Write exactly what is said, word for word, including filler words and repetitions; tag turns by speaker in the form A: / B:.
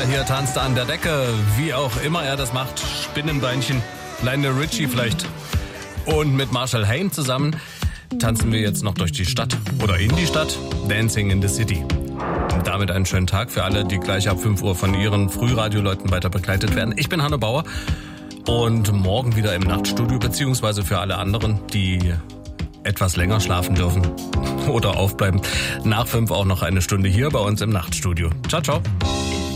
A: hier tanzt an der Decke, wie auch immer er das macht, Spinnenbeinchen, Lionel Richie vielleicht. Und mit Marshall Hain zusammen tanzen wir jetzt noch durch die Stadt oder in die Stadt, Dancing in the City. Und damit einen schönen Tag für alle, die gleich ab fünf Uhr von ihren Frühradioleuten weiter begleitet werden. Ich bin Hanno Bauer und morgen wieder im Nachtstudio, beziehungsweise für alle anderen, die etwas länger schlafen dürfen oder aufbleiben. Nach fünf auch noch eine Stunde hier bei uns im Nachtstudio. Ciao, ciao.